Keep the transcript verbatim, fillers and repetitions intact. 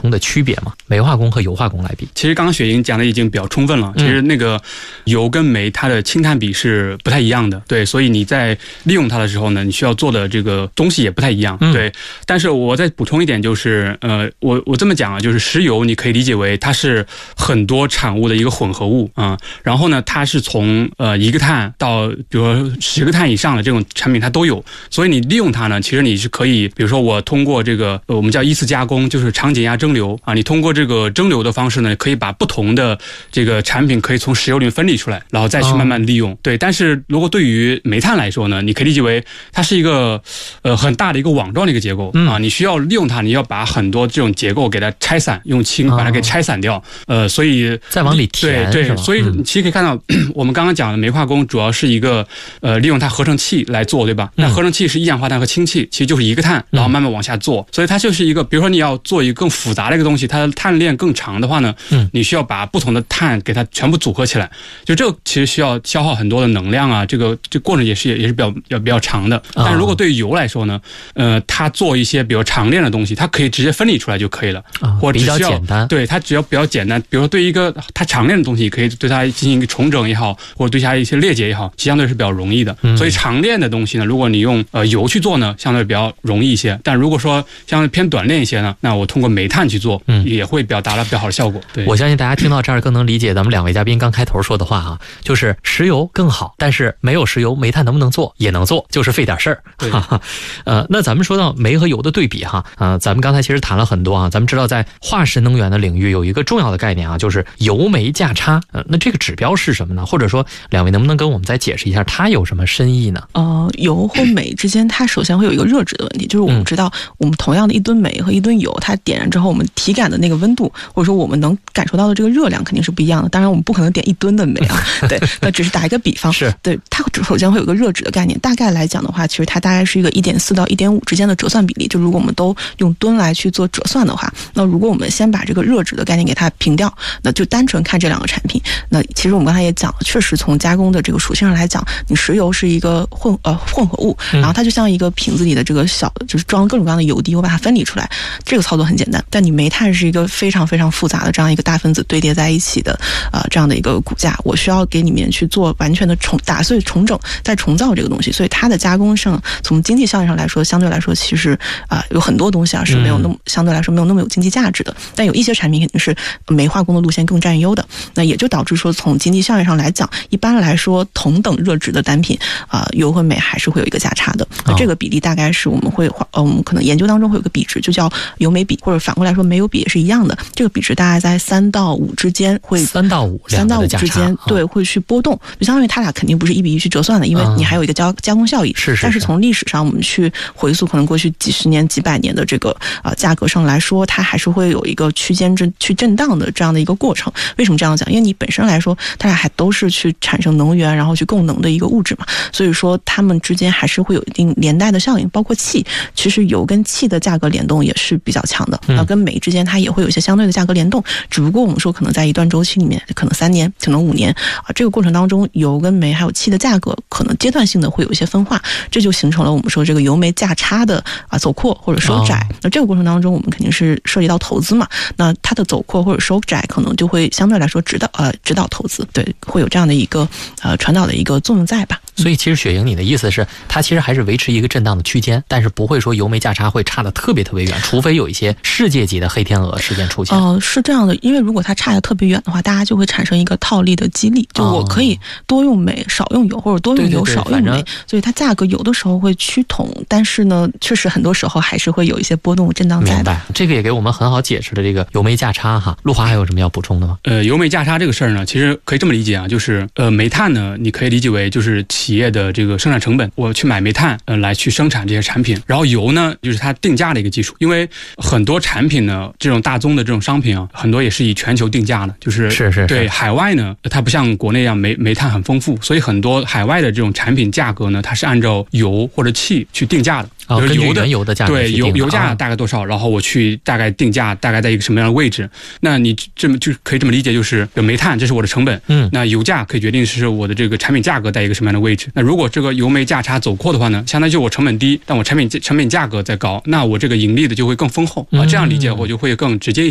充的区别吗？煤化工和油化工来比， 其实刚刚雪莹讲的已经比较充分了。其实那个油跟煤它的氢碳比是不太一样的，对，所以你在利用它的时候呢，你需要做的这个东西也不太一样，对。但是我再补充一点，就是呃，我我这么讲啊，就是石油你可以理解为它是很多产物的一个混合物啊、嗯，然后呢，它是从呃一个碳到比如说十个碳以上的这种产品它都有，所以你利用它呢，其实你是可以，比如说我通过这个呃我们叫依次加工，就是长减压蒸馏啊，你通过这个蒸馏的方式呢，可以把不同的这个产品可以从石油里面分离出来，然后再去慢慢利用。哦、对，但是如果对于煤炭来说呢，你可以理解为它是一个呃很大的一个网状的一个结构、嗯、啊，你需要利用它，你要把很多这种结构给它拆散，用氢把它给拆散掉，哦、呃，所以再往里填， 对对，所以你其实可以看到，嗯、我们刚刚讲的煤化工主要是一个呃利用它合成气来做，对吧？那合成气是一氧化碳和氢气，其实就是一个碳，然后慢慢往下做，所以它就是一个，比如说你要做一个更复杂的一个东西，它的碳链更长的话呢，嗯，你需要把不同的碳给它全部组合起来，就这个其实需要消耗很多的能量啊，这个这过程也是也是比较要比较长的。但是如果对于油来说呢，呃，它做一些比如长链的东西，它可以直接分离出来就可以了， 啊、 或者只需要比较简单， 对，它只要比较简单，比如说对一个它长链的东西，可以对它进行一个重整也好，或者对它一些裂解也好，相对是比较容易的。嗯、所以长链的东西呢，如果你用呃油去做呢，相对比较容易一些。但如果说相对偏短链一些呢，那我通过煤炭去做，嗯，也会比较达到比较好的效果。对， 我相信大家听到这儿更能理解咱们两位嘉宾刚开头说的话啊，就是石油更好，但是没有石油，煤炭能不能做也能做，就是费点事儿。 对， 呃，那咱们说到煤和油的对比哈，呃，咱们刚才其实谈了很多啊，咱们知道在化石能源的领域有一个重要的概念啊，就是油煤价差。呃，那这个指标是什么呢？或者说两位能不能跟我们再解释一下它有什么深意呢？ 呃，油和煤之间它首先会有一个热值的问题，就是我们知道我们同样的一吨煤和一吨油，它点燃之后我们体感的那个温度，或者说我们能感受到的这个热量肯定是不一样的。当然我们不可能点一吨的煤啊，对，那只是打一个比方。 是， 对，它首先会有个热值的概念，大概来讲的话，其实它大概是一个一点四到一点五之间的折算比例。就如果我们都用吨来去做折算的话，那如果我们先把这个热值的概念给它平掉，那就单纯看这两个产品。那其实我们刚才也讲了，确实从加工的这个属性上来讲，你石油是一个混呃混合物，然后它就像一个瓶子里的这个小，就是装各种各样的油滴，我把它分离出来，这个操作很简单。但你煤炭是一个非常非常复杂的这样一个大分子堆叠在一起的呃这样的一个骨架，我需要给里面去做完全的重打碎、重整、再重造这个东西，所以它的加工上从经济效益上来说，相对来说其实啊、呃、有很多东西啊是没有那么、嗯、相对来说没有那么有经济价值的，但有一些产品肯定是煤化工的路线更占优的，那也就导致说从经济效益上来讲，一般来说同等热值的单品啊、呃、油和煤还是会有一个价差的。那这个比例大概是我们会呃我们可能研究当中会有个比值，就叫油煤比，或者反过来说煤油比也是一样的，这个比值大概在三到五之间会三到五三到五之间对会去波动，就相当于它俩肯定不是一比一去折算的，因为你还有一个加加工效益。 是是。 但是从历史上我们去回溯可能过去几十年几百年的这个呃价格上来说，它还是会有一个区间震去震荡的这样的一个过程。为什么这样讲？因为你本身来说它俩还都是去产生能源然后去供能的一个物质嘛，所以说它们之间还是会有一定连带的效应。包括气，其实油跟气的价格联动也是比较强的，那、嗯、跟煤之间它也会有一些相对的价格联动，只不过我们说可能在一段周期里面，可能三年可能五年啊，这个过程当中油跟煤还有气的价格可能阶段性的会有一些分化，这就形成了我们说这个油煤价差的啊走阔或者收窄、哦、那这个过程当中我们肯定是涉及到投资嘛，那它的走阔或者收窄可能就会相对来说指导呃指导投资，对，会有这样的一个呃传导的一个作用在吧。 所以其实雪莹你的意思是它其实还是维持一个震荡的区间，但是不会说油煤价差会差得特别特别远，除非有一些世界级的黑天鹅事件出现。 哦、呃，是这样的，因为如果它差得特别远的话，大家就会产生一个套利的激励，就我可以多用煤少用油，或者多用油少用煤，所以它价格有的时候会趋同，但是呢确实很多时候还是会有一些波动震荡在的。 明白，这个也给我们很好解释的这个油煤价差哈。陆华还有什么要补充的吗？ 呃，油煤价差这个事儿呢，其实可以这么理解啊，就是呃煤炭呢，你可以理解为就是企业的这个生产成本，我去买煤炭呃来去生产这些产品，然后油呢就是它定价的一个基础，因为很多产品呢这种大宗的这种商品啊，很多也是以全球定价的，就是是是是对海外呢它不像国内一样煤煤炭很丰富，所以很多海外的这种产品价格呢它是按照油或者气去定价的。 哦，根据原油的价格对油油价大概多少，然后我去大概定价大概在一个什么样的位置，那你这么就可以这么理解，就是有煤炭这是我的成本，嗯，那油价可以决定是我的这个产品价格在一个什么样的位置。那如果这个油煤价差走阔的话呢，相当于就我成本低，但我产品成本价格再高，那我这个盈利的就会更丰厚啊，这样理解我就会更直接一些。